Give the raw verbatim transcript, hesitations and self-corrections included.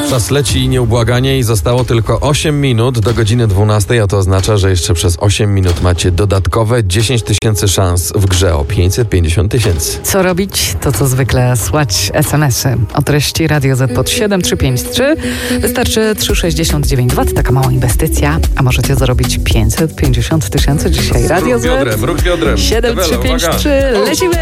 Czas leci nieubłaganie i zostało tylko osiem minut do godziny dwunastej, a to oznacza, że jeszcze przez osiem minut macie dodatkowe dziesięć tysięcy szans w grze o pięćset pięćdziesiąt tysięcy. Co robić? To co zwykle słać es em esy o treści Radio Z pod siedem trzy pięć trzy. Wystarczy trzy sześćdziesiąt dziewięć watów, taka mała inwestycja, a możecie zarobić pięćset pięćdziesiąt tysięcy dzisiaj. Radio Ruch biodrem, Z ruch biodrem. siedem trzy pięć trzy. Lecimy!